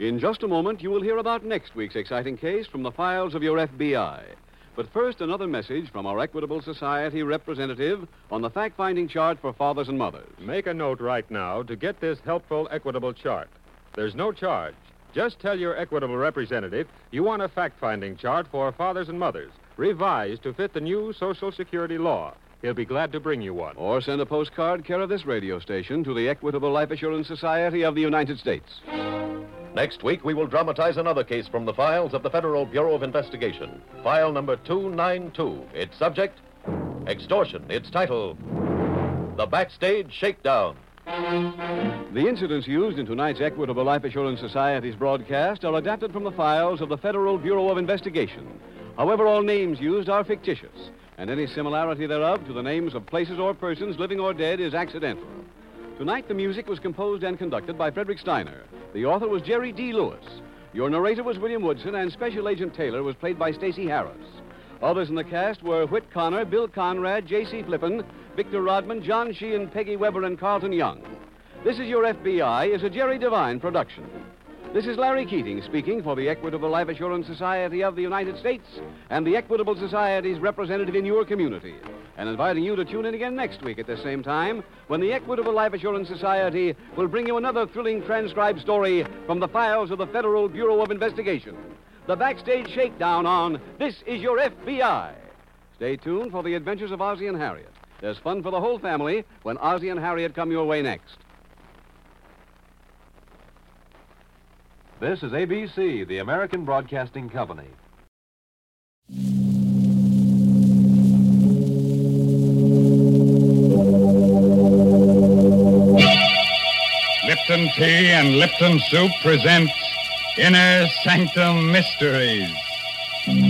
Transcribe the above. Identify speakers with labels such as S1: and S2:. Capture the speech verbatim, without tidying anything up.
S1: In just a moment, you will hear about next week's exciting case from the files of your F B I. But first, another message from our Equitable Society representative on the fact-finding chart for fathers and mothers.
S2: Make a note right now to get this helpful Equitable chart. There's no charge. Just tell your Equitable representative you want a fact-finding chart for fathers and mothers, revised to fit the new Social Security law. He'll be glad to bring you one.
S1: Or send a postcard care of this radio station to the Equitable Life Assurance Society of the United States.
S3: Next week, we will dramatize another case from the files of the Federal Bureau of Investigation. File number two ninety-two. Its subject, extortion. Its title, The Backstage Shakedown.
S1: The incidents used in tonight's Equitable Life Assurance Society's broadcast are adapted from the files of the Federal Bureau of Investigation. However, all names used are fictitious, and any similarity thereof to the names of places or persons, living or dead, is accidental. Tonight, the music was composed and conducted by Frederick Steiner. The author was Jerry D. Lewis. Your narrator was William Woodson, and Special Agent Taylor was played by Stacey Harris. Others in the cast were Whit Connor, Bill Conrad, J C. Flippen, Victor Rodman, John Sheehan, Peggy Weber, and Carlton Young. This Is Your F B I is a Jerry Devine production. This is Larry Keating speaking for the Equitable Life Assurance Society of the United States and the Equitable Society's representative in your community, and inviting you to tune in again next week at the same time when the Equitable Life Assurance Society will bring you another thrilling transcribed story from the files of the Federal Bureau of Investigation. The Backstage Shakedown on This Is Your F B I. Stay tuned for the adventures of Ozzie and Harriet. There's fun for the whole family when Ozzie and Harriet come your way next.
S4: This is A B C, the American Broadcasting Company.
S5: Lipton Tea and Lipton Soup presents Inner Sanctum Mysteries.